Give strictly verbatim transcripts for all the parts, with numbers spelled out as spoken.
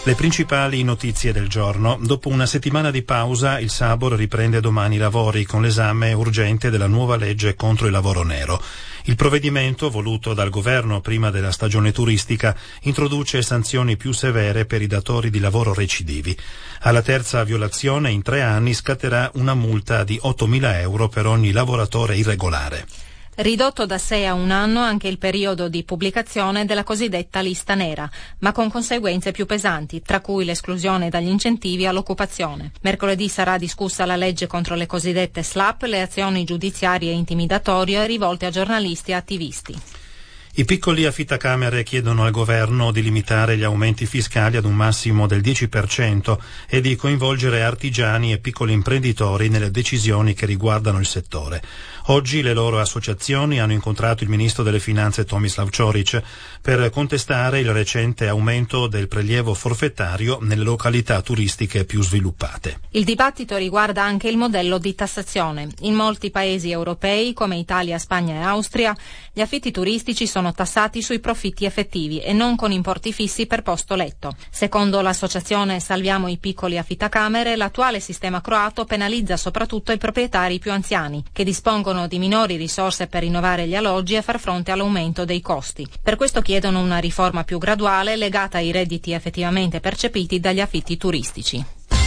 Le principali notizie del giorno. Dopo una settimana di pausa, il Sabor riprende domani i lavori con l'esame urgente della nuova legge contro il lavoro nero. Il provvedimento, voluto dal governo prima della stagione turistica, introduce sanzioni più severe per i datori di lavoro recidivi. Alla terza violazione in tre anni scatterà una multa di ottomila euro per ogni lavoratore irregolare. Ridotto da sei a un anno anche il periodo di pubblicazione della cosiddetta lista nera, ma con conseguenze più pesanti, tra cui l'esclusione dagli incentivi all'occupazione. Mercoledì sarà discussa la legge contro le cosiddette SLAPP, le azioni giudiziarie intimidatorie rivolte a giornalisti e attivisti. I piccoli affittacamere chiedono al governo di limitare gli aumenti fiscali ad un massimo del dieci per cento e di coinvolgere artigiani e piccoli imprenditori nelle decisioni che riguardano il settore. Oggi le loro associazioni hanno incontrato il ministro delle Finanze Tomislav Ćorić per contestare il recente aumento del prelievo forfettario nelle località turistiche più sviluppate. Il dibattito riguarda anche il modello di tassazione. In molti paesi europei, come Italia, Spagna e Austria, gli affitti turistici sono tassati sui profitti effettivi e non con importi fissi per posto letto. Secondo l'associazione Salviamo i piccoli affittacamere, l'attuale sistema croato penalizza soprattutto i proprietari più anziani, che dispongono di minori risorse per rinnovare gli alloggi e far fronte all'aumento dei costi. Per questo chiedono una riforma più graduale legata ai redditi effettivamente percepiti dagli affitti turistici.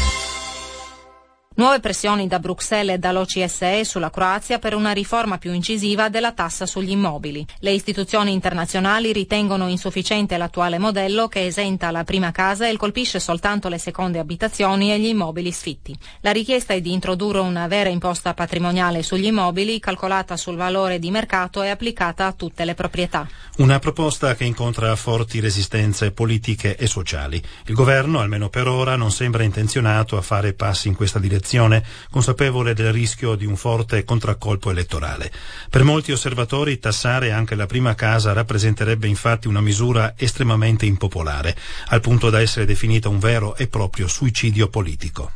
Nuove pressioni da Bruxelles e dall'O C S E sulla Croazia per una riforma più incisiva della tassa sugli immobili. Le istituzioni internazionali ritengono insufficiente l'attuale modello che esenta la prima casa e colpisce soltanto le seconde abitazioni e gli immobili sfitti. La richiesta è di introdurre una vera imposta patrimoniale sugli immobili calcolata sul valore di mercato e applicata a tutte le proprietà. Una proposta che incontra forti resistenze politiche e sociali. Il governo, almeno per ora, non sembra intenzionato a fare passi in questa direzione, consapevole del rischio di un forte contraccolpo elettorale. Per molti osservatori tassare anche la prima casa rappresenterebbe infatti una misura estremamente impopolare, al punto da essere definita un vero e proprio suicidio politico.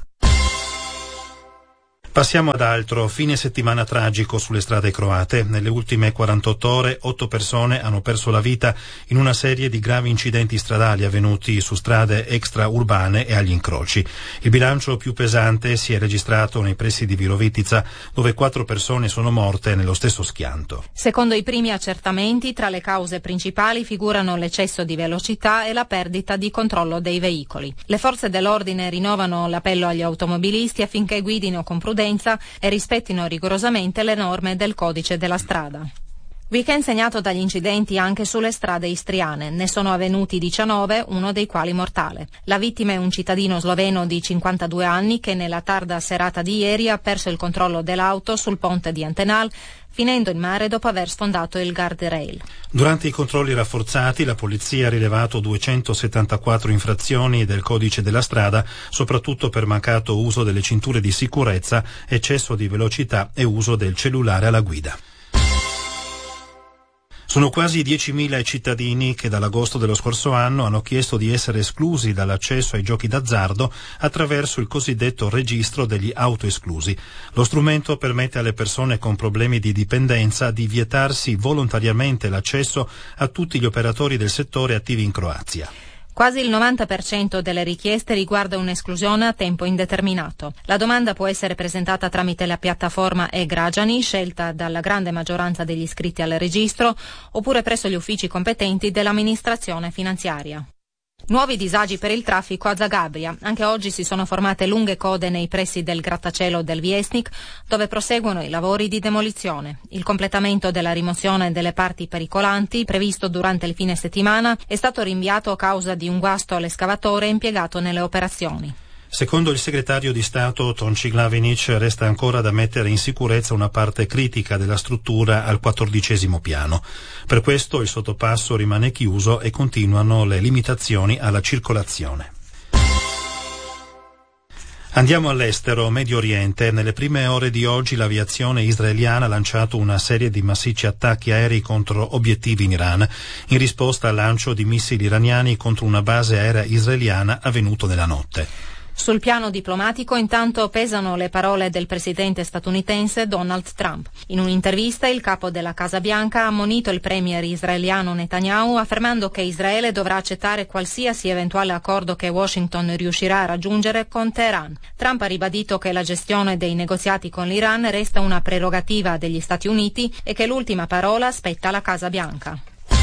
Passiamo ad altro. Fine settimana tragico sulle strade croate. Nelle ultime quarantotto ore, otto persone hanno perso la vita in una serie di gravi incidenti stradali avvenuti su strade extraurbane e agli incroci. Il bilancio più pesante si è registrato nei pressi di Virovitica, dove quattro persone sono morte nello stesso schianto. Secondo i primi accertamenti, tra le cause principali figurano l'eccesso di velocità e la perdita di controllo dei veicoli. Le forze dell'ordine rinnovano l'appello agli automobilisti affinché guidino con prudenza e rispettino rigorosamente le norme del codice della strada. Weekend segnato dagli incidenti anche sulle strade istriane. Ne sono avvenuti diciannove, uno dei quali mortale. La vittima è un cittadino sloveno di cinquantadue anni che nella tarda serata di ieri ha perso il controllo dell'auto sul ponte di Antenal, finendo in mare dopo aver sfondato il guardrail. Durante i controlli rafforzati la polizia ha rilevato duecentosettantaquattro infrazioni del codice della strada, soprattutto per mancato uso delle cinture di sicurezza, eccesso di velocità e uso del cellulare alla guida. Sono quasi diecimila i cittadini che dall'agosto dello scorso anno hanno chiesto di essere esclusi dall'accesso ai giochi d'azzardo attraverso il cosiddetto registro degli autoesclusi. Lo strumento permette alle persone con problemi di dipendenza di vietarsi volontariamente l'accesso a tutti gli operatori del settore attivi in Croazia. Quasi il novanta per cento delle richieste riguarda un'esclusione a tempo indeterminato. La domanda può essere presentata tramite la piattaforma e-Građani, scelta dalla grande maggioranza degli iscritti al registro, oppure presso gli uffici competenti dell'amministrazione finanziaria. Nuovi disagi per il traffico a Zagabria. Anche oggi si sono formate lunghe code nei pressi del grattacielo del Viesnik, dove proseguono i lavori di demolizione. Il completamento della rimozione delle parti pericolanti, previsto durante il fine settimana, è stato rinviato a causa di un guasto all'escavatore impiegato nelle operazioni. Secondo il segretario di Stato Tonči Glavinić resta ancora da mettere in sicurezza una parte critica della struttura al quattordicesimo piano. Per questo il sottopasso rimane chiuso e continuano le limitazioni alla circolazione. Andiamo all'estero, Medio Oriente. Nelle prime ore di oggi l'aviazione israeliana ha lanciato una serie di massicci attacchi aerei contro obiettivi in Iran, in risposta al lancio di missili iraniani contro una base aerea israeliana avvenuto nella notte. Sul piano diplomatico, intanto, pesano le parole del presidente statunitense Donald Trump. In un'intervista, il capo della Casa Bianca ha ammonito il premier israeliano Netanyahu, affermando che Israele dovrà accettare qualsiasi eventuale accordo che Washington riuscirà a raggiungere con Teheran. Trump ha ribadito che la gestione dei negoziati con l'Iran resta una prerogativa degli Stati Uniti e che l'ultima parola spetta alla Casa Bianca.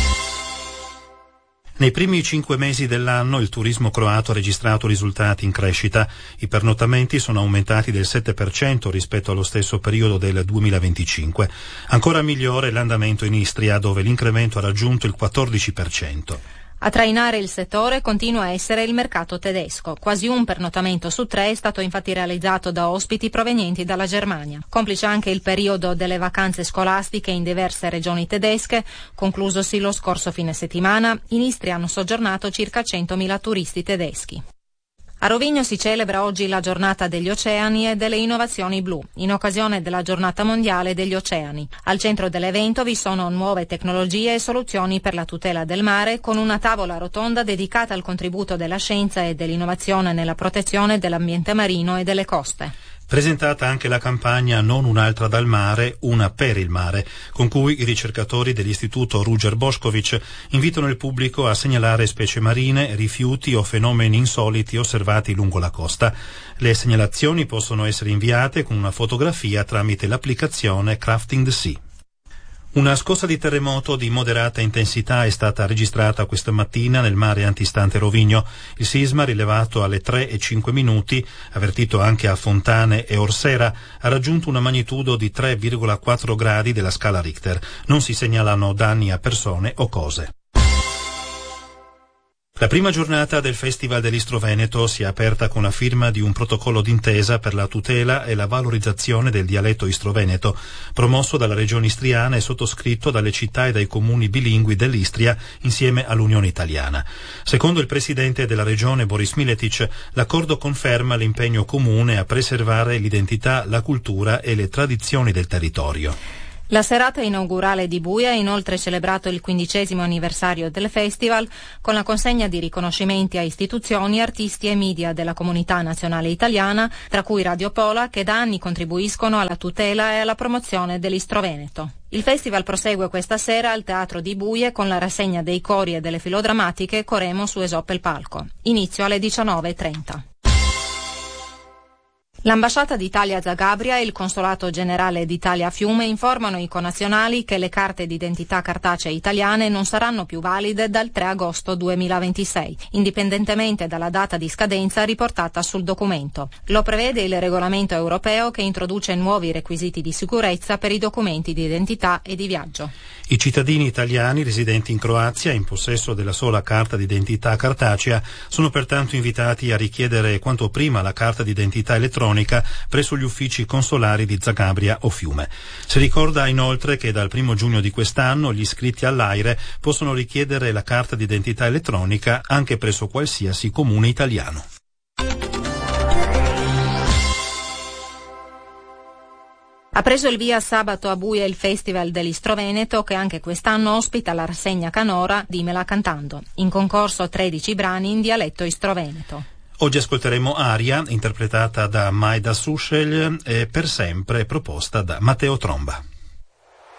Nei primi cinque mesi dell'anno il turismo croato ha registrato risultati in crescita. I pernottamenti sono aumentati del sette per cento rispetto allo stesso periodo del duemilaventicinque. Ancora migliore l'andamento in Istria, dove l'incremento ha raggiunto il quattordici per cento. A trainare il settore continua a essere il mercato tedesco. Quasi un pernottamento su tre è stato infatti realizzato da ospiti provenienti dalla Germania. Complice anche il periodo delle vacanze scolastiche in diverse regioni tedesche, conclusosi lo scorso fine settimana, in Istria hanno soggiornato circa centomila turisti tedeschi. A Rovigno si celebra oggi la giornata degli oceani e delle innovazioni blu, in occasione della giornata mondiale degli oceani. Al centro dell'evento vi sono nuove tecnologie e soluzioni per la tutela del mare, con una tavola rotonda dedicata al contributo della scienza e dell'innovazione nella protezione dell'ambiente marino e delle coste. Presentata anche la campagna Non un'altra dal mare, una per il mare, con cui i ricercatori dell'Istituto Ruđer Bošković invitano il pubblico a segnalare specie marine, rifiuti o fenomeni insoliti osservati lungo la costa. Le segnalazioni possono essere inviate con una fotografia tramite l'applicazione Crafting the Sea. Una scossa di terremoto di moderata intensità è stata registrata questa mattina nel mare antistante Rovigno. Il sisma, rilevato alle tre e cinque minuti, avvertito anche a Fontane e Orsera, ha raggiunto una magnitudo di tre virgola quattro gradi della scala Richter. Non si segnalano danni a persone o cose. La prima giornata del Festival dell'Istro Veneto si è aperta con la firma di un protocollo d'intesa per la tutela e la valorizzazione del dialetto istroveneto, promosso dalla Regione Istriana e sottoscritto dalle città e dai comuni bilingui dell'Istria insieme all'Unione Italiana. Secondo il presidente della Regione Boris Miletic, l'accordo conferma l'impegno comune a preservare l'identità, la cultura e le tradizioni del territorio. La serata inaugurale di Buia ha inoltre celebrato il quindicesimo anniversario del festival con la consegna di riconoscimenti a istituzioni, artisti e media della comunità nazionale italiana, tra cui Radio Pola, che da anni contribuiscono alla tutela e alla promozione dell'Istro Veneto. Il festival prosegue questa sera al Teatro di Buie con la rassegna dei cori e delle filodrammatiche Coremo su Esoppe il Palco. Inizio alle diciannove e trenta. L'Ambasciata d'Italia a Zagabria e il Consolato Generale d'Italia a Fiume informano i connazionali che le carte d'identità cartacee italiane non saranno più valide dal tre agosto duemilaventisei, indipendentemente dalla data di scadenza riportata sul documento. Lo prevede il regolamento europeo che introduce nuovi requisiti di sicurezza per i documenti di identità e di viaggio. I cittadini italiani residenti in Croazia in possesso della sola carta d'identità cartacea sono pertanto invitati a richiedere quanto prima la carta d'identità elettronica presso gli uffici consolari di Zagabria o Fiume. Si ricorda inoltre che dal primo giugno di quest'anno gli iscritti all'AIRE possono richiedere la carta d'identità elettronica anche presso qualsiasi comune italiano. Ha preso il via sabato a Buia il Festival dell'Istro Veneto, che anche quest'anno ospita la rassegna canora Dimela Cantando. In concorso tredici brani in dialetto istroveneto. Oggi ascolteremo Aria, interpretata da Majda Sušelj e Per sempre proposta da Matteo Tromba.